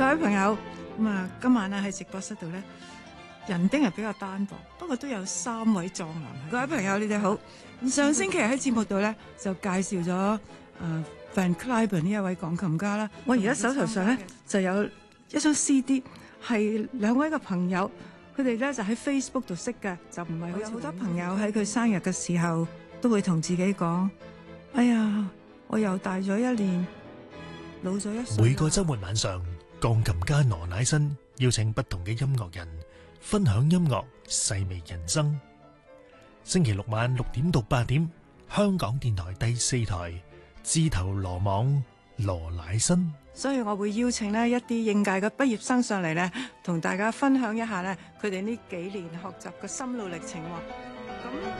位朋友，今晚咧喺直播室度咧，人丁係比較單薄，不過都有3位壯男。各位朋友，你哋好。上星期喺節目度咧就介紹咗Van Cliburn 呢一位鋼琴家啦。我而家手頭上咧就有一張 CD， 係2位嘅朋友，佢哋咧就喺 Facebook 度識嘅，就唔係好似好多朋友喺佢生日嘅時候都會同自己講：哎呀，我又大咗1年，老咗1歲。 每個週末晚上，鋼琴家羅乃新邀請不同嘅音樂人分享音樂，細味人生。星期六晚6點到8點，香港電台第4台，自投羅網，羅乃新。 所以我會邀請呢一啲應屆嘅畢業生上嚟呢，同大家分享一下呢佢哋呢幾年學習嘅心路歷程喎。咁